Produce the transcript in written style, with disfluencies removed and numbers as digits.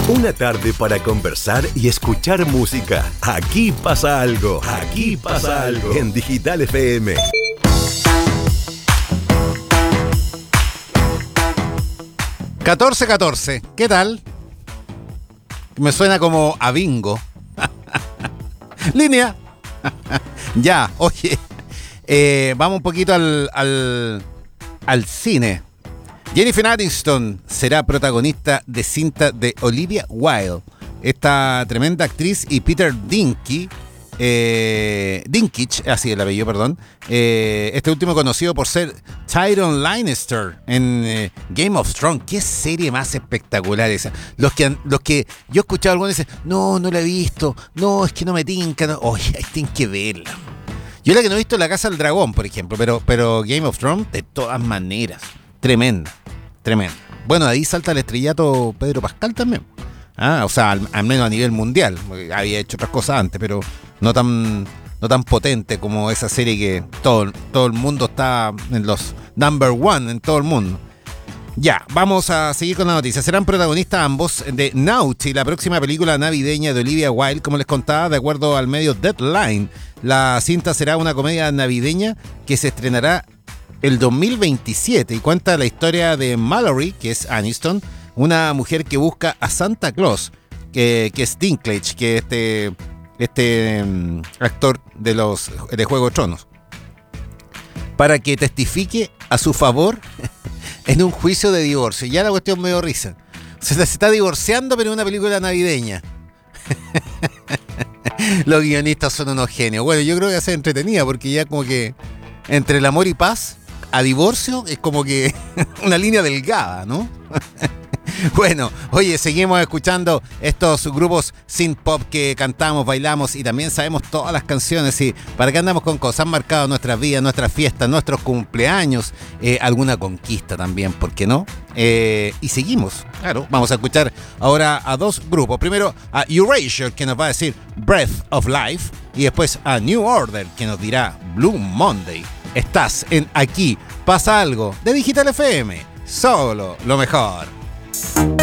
Una tarde para conversar y escuchar música. Aquí pasa algo. Aquí pasa algo. En Digital FM. ...14-14... ¿Qué tal? Me suena como a bingo. Línea. Ya, oye. Vamos un poquito al cine. Jennifer Aniston será protagonista de cinta de Olivia Wilde. Esta tremenda actriz, y Peter Dinklage, así el apellido, perdón. Este último conocido por ser Tyrion Lannister en Game of Thrones. Qué serie más espectacular esa. Los que yo he escuchado a algunos dicen, no la he visto, no, es que no me tinca. No. Oye, tienen que verla. Yo la que no he visto es La Casa del Dragón, por ejemplo, pero Game of Thrones, de todas maneras, tremenda. Bueno, ahí salta el estrellato Pedro Pascal también. O sea, al menos a nivel mundial. Había hecho otras cosas antes, pero no tan potente como esa serie que todo el mundo está en los number one en todo el mundo. Ya, vamos a seguir con la noticia. Serán protagonistas ambos de Naughty, la próxima película navideña de Olivia Wilde, como les contaba, de acuerdo al medio Deadline. La cinta será una comedia navideña que se estrenará el 2027 y cuenta la historia de Mallory, que es Aniston, una mujer que busca a Santa Claus, que es Dinklage, que es este actor de Juego de Tronos, para que testifique a su favor en un juicio de divorcio. Ya la cuestión me dio risa. Se está divorciando, pero en una película navideña. Los guionistas son unos genios. Bueno, yo creo que va a ser entretenida, porque ya como que entre el amor y paz a divorcio es como que una línea delgada, ¿no? Bueno, oye, seguimos escuchando estos grupos synth pop que cantamos, bailamos y también sabemos todas las canciones. Y para qué andamos con cosas, han marcado nuestras vidas, nuestras fiestas, nuestros cumpleaños, alguna conquista también, ¿por qué no? Y seguimos, claro, vamos a escuchar ahora a dos grupos. Primero a Erasure, que nos va a decir Breath of Life, y después a New Order, que nos dirá Blue Monday. Estás en Aquí Pasa Algo de Digital FM, solo lo mejor.